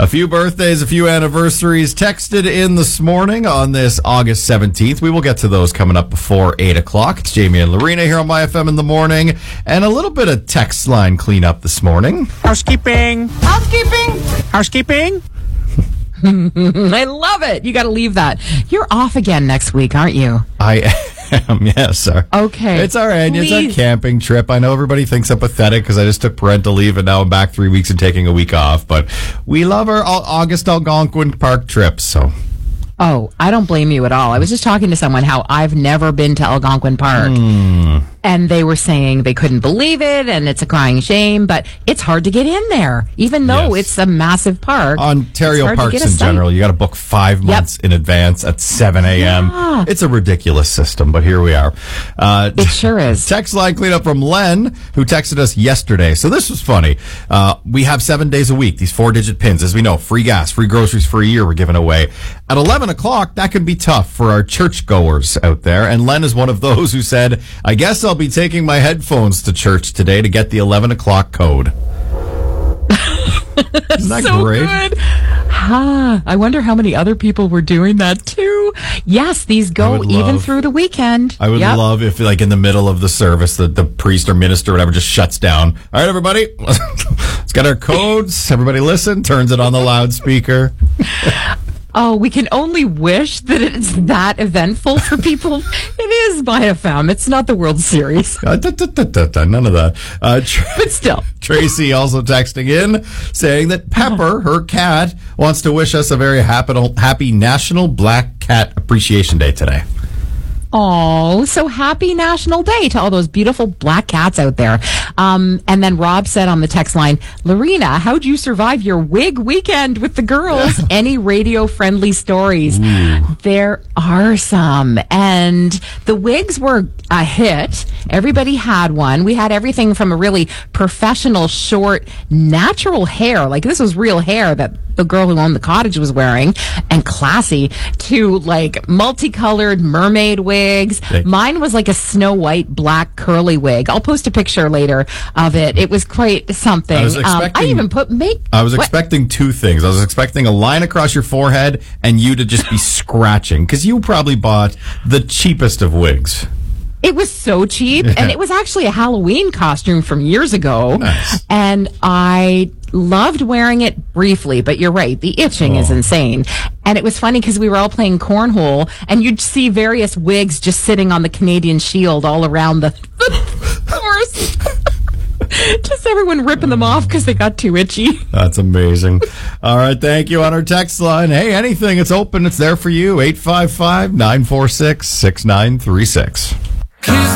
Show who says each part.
Speaker 1: A few birthdays, a few anniversaries texted in this morning on this August 17th. We will get to those coming up before 8 o'clock. It's Jamie and Lorena here on My FM in the morning. And a little bit of text line cleanup this morning.
Speaker 2: Housekeeping.
Speaker 3: I love it. You got to leave that. You're off again next week, aren't you?
Speaker 1: I am, yes, sir.
Speaker 3: Okay.
Speaker 1: It's all right.
Speaker 3: Please.
Speaker 1: It's a camping trip. I know everybody thinks I'm pathetic because I just took parental leave and now I'm back 3 weeks and taking a week off. But we love our August Algonquin Park trips, so...
Speaker 3: Oh, I don't blame you at all. I was just talking to someone how I've never been to Algonquin Park. And they were saying they couldn't believe it, and it's a crying shame, but it's hard to get in there, even though it's a massive park.
Speaker 1: Ontario parks in general, you got to book 5 months in advance at 7 a.m.
Speaker 3: Yeah.
Speaker 1: It's a ridiculous system, but here we are.
Speaker 3: It sure is.
Speaker 1: Text line cleanup from Len, who texted us yesterday. So this was funny. We have 7 days a week, these 4-digit pins. As we know, free gas, free groceries for a year we're giving away. At 11 o'clock, that can be tough for our churchgoers out there. And Len is one of those who said, I guess I'll be taking my headphones to church today to get the 11 o'clock code. Isn't that
Speaker 3: so
Speaker 1: great?
Speaker 3: Good. I wonder how many other people were doing that too. Yes, these go even through the weekend.
Speaker 1: I would love if, like, in the middle of the service, the priest or minister or whatever just shuts down. All right, everybody, let's get our codes. Everybody listen, turns it on the loudspeaker.
Speaker 3: Oh, we can only wish that it's that eventful for people. It is My FM. It's not the World Series.
Speaker 1: None of that.
Speaker 3: But still.
Speaker 1: Tracy also texting in saying that Pepper, her cat, wants to wish us a very happy National Black Cat Appreciation Day today.
Speaker 3: Oh, so happy National Day to all those beautiful black cats out there. And then Rob said on the text line, Lorena, how'd you survive your wig weekend with the girls? Any radio-friendly stories? There are some. And the wigs were a hit. Everybody had one. We had everything from a really professional, short, natural hair. Like, this was real hair that the girl who owned the cottage was wearing, and classy, to like multicolored mermaid wigs. Mine was like a Snow White black curly wig. I'll post a picture later of it. It was quite something. I even put
Speaker 1: I was expecting 2 things. I was expecting a line across your forehead and you to just be scratching, because you probably bought the cheapest of wigs.
Speaker 3: It was so cheap, and it was actually a Halloween costume from years ago.
Speaker 1: Nice.
Speaker 3: And I loved wearing it briefly, but you're right, the itching is insane. And it was funny because we were all playing cornhole, and you'd see various wigs just sitting on the Canadian Shield all around the course. Just everyone ripping them off because they got too itchy.
Speaker 1: That's amazing. All right, thank you on our text line. Hey, anything, it's open, it's there for you. 855-946-6936.